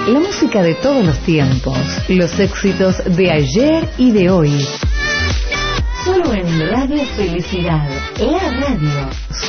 La música de todos los tiempos, los éxitos de ayer y de hoy. Solo en Radio Felicidad, la radio.